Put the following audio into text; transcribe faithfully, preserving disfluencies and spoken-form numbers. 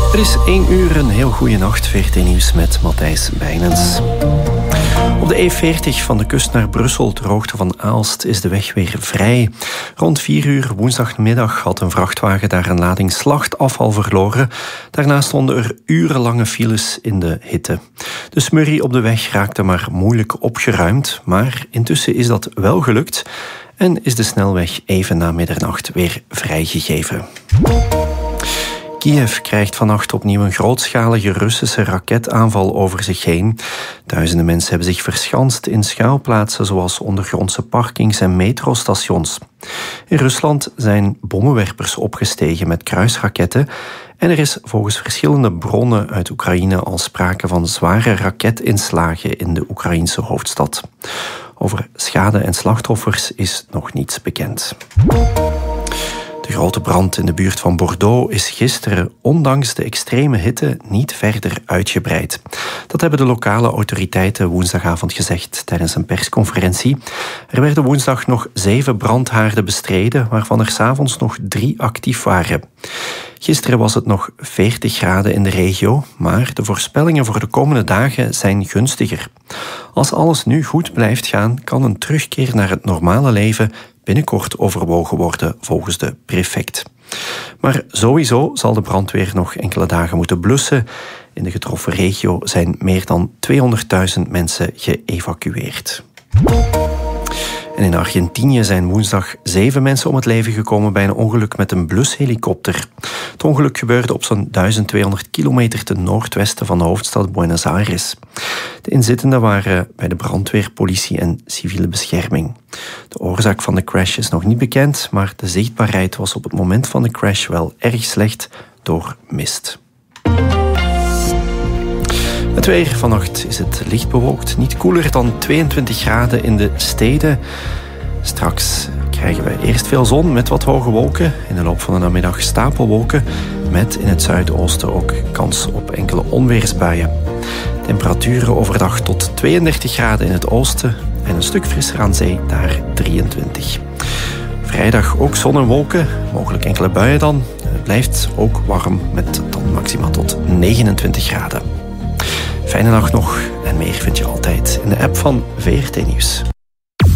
Het is één uur, een heel goede nacht. V R T Nieuws met Matthijs Bijnens. Op de E veertig van de kust naar Brussel, ter hoogte van Aalst, is de weg weer vrij. Rond vier uur woensdagmiddag had een vrachtwagen daar een lading slachtafval verloren. Daarna stonden er urenlange files in de hitte. De smurrie op de weg raakte maar moeilijk opgeruimd, maar intussen is dat wel gelukt en is de snelweg even na middernacht weer vrijgegeven. Kiev krijgt vannacht opnieuw een grootschalige Russische raketaanval over zich heen. Duizenden mensen hebben zich verschanst in schuilplaatsen zoals ondergrondse parkings en metrostations. In Rusland zijn bommenwerpers opgestegen met kruisraketten en er is volgens verschillende bronnen uit Oekraïne al sprake van zware raketinslagen in de Oekraïnse hoofdstad. Over schade en slachtoffers is nog niets bekend. De grote brand in de buurt van Bordeaux is gisteren, ondanks de extreme hitte, niet verder uitgebreid. Dat hebben de lokale autoriteiten woensdagavond gezegd tijdens een persconferentie. Er werden woensdag nog zeven brandhaarden bestreden, waarvan er 's avonds nog drie actief waren. Gisteren was het nog veertig graden in de regio, maar de voorspellingen voor de komende dagen zijn gunstiger. Als alles nu goed blijft gaan, kan een terugkeer naar het normale leven binnenkort overwogen worden, volgens de prefect. Maar sowieso zal de brandweer nog enkele dagen moeten blussen. In de getroffen regio zijn meer dan tweehonderdduizend mensen geëvacueerd. En in Argentinië zijn woensdag zeven mensen om het leven gekomen bij een ongeluk met een blushelikopter. Het ongeluk gebeurde op zo'n duizend tweehonderd kilometer ten noordwesten van de hoofdstad Buenos Aires. De inzittenden waren bij de brandweer, politie en civiele bescherming. De oorzaak van de crash is nog niet bekend, maar de zichtbaarheid was op het moment van de crash wel erg slecht door mist. Het weer. Vannacht is het licht bewolkt. Niet koeler dan tweeëntwintig graden in de steden. Straks krijgen we eerst veel zon met wat hoge wolken. In de loop van de namiddag stapelwolken. Met in het zuidoosten ook kans op enkele onweersbuien. Temperaturen overdag tot tweeëndertig graden in het oosten. En een stuk frisser aan zee, daar drieëntwintig. Vrijdag ook zon en wolken. Mogelijk enkele buien dan. Het blijft ook warm met dan maximaal tot negenentwintig graden. Fijne nacht nog en meer vind je altijd in de app van V R T Nieuws.